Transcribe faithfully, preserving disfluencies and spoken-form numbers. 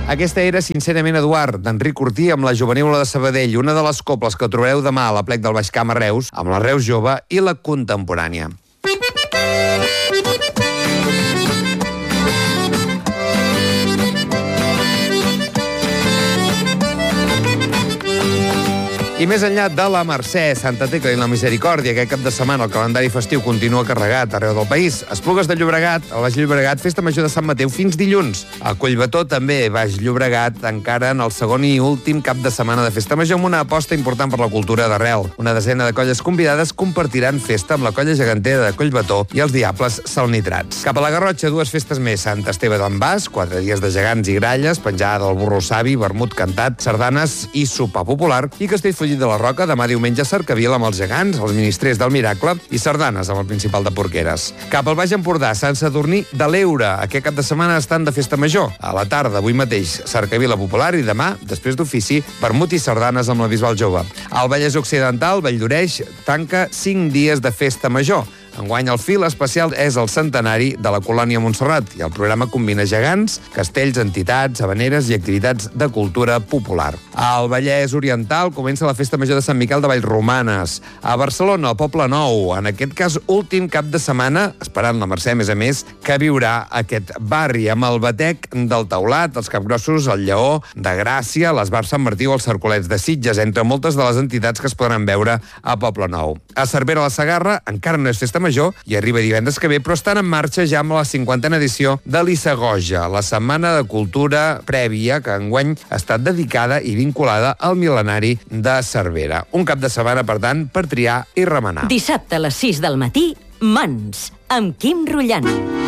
Aquesta era, sincerament, Eduard, d'Enric Cortí amb la Jovenívola de Sabadell, una de les cobles que trobareu demà a la Plec del Baix Camp a Reus, amb la Reus Jove i la Contemporània. I més enllà de la Mercè, Santa Tecla i la Misericòrdia, aquest cap de setmana el calendari festiu continua carregat arreu del país. Esplugues de Llobregat, al Baix Llobregat, festa major de Sant Mateu fins dilluns. A Collbató també, Baix Llobregat, encara en el segon i últim cap de setmana de festa major amb una aposta important per la cultura d'arrel. Una desena de colles convidades compartiran festa amb la colla gegantera de Collbató i els Diables Salnitrats. Cap a la Garrotxa, dues festes més. Sant Esteve d'en Bas, quatre dies de gegants i gralles, penjada del burro savi, vermut cantat, sardanes i sopar popular, i Castellfollit de la Roca, demà diumenge a Cercavil amb els gegants, els ministrers del Miracle i sardanes amb el principal de Porqueres. Cap al Baix Empordà, Sant Sadurní de l'Eure. Aquest cap de setmana estan de festa major. A la tarda, avui mateix, Cercavila Popular i demà, després d'ofici, vermut i sardanes amb la Bisbal Jove. Al Vallès Occidental, Vall d'Oreix tanca cinc dies de festa major. Enguany el fil especial és el centenari de la colònia Montserrat i el programa combina gegants, castells, entitats, habaneres i activitats de cultura popular. Al Vallès Oriental comença la festa major de Sant Miquel de Vallromanes. A Barcelona, al Poble Nou, en aquest cas últim cap de setmana, esperant la Mercè, a més a més, que viurà aquest barri amb el batec del Taulat, els Capgrossos, el Lleó, de Gràcia, les Bars Sant Martí o els Cercolets de Sitges, entre moltes de les entitats que es podran veure a Poble Nou. A Cervera de la Segarra encara no és festa major i arriba divendres que ve, però estan en marxa ja amb la cinquantena edició de l'Issagoja, la setmana de cultura prèvia que enguany ha estat dedicada i vinculada al mil·lenari de Cervera. Un cap de setmana, per tant, per triar i remenar. Dissabte a les sis del matí, Mans, amb Quim Rullant.